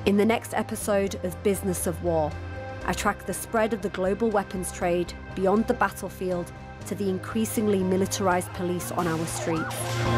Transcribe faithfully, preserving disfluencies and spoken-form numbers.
In the next episode of Business of War, I track the spread of the global weapons trade beyond the battlefield to the increasingly militarized police on our streets.